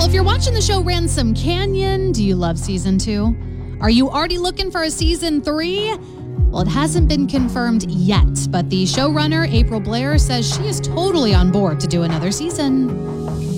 if you're watching the show Ransom Canyon, do you love season 2? Are you already looking for a season 3? Well, it hasn't been confirmed yet, but the showrunner, April Blair, says she is totally on board to do another season.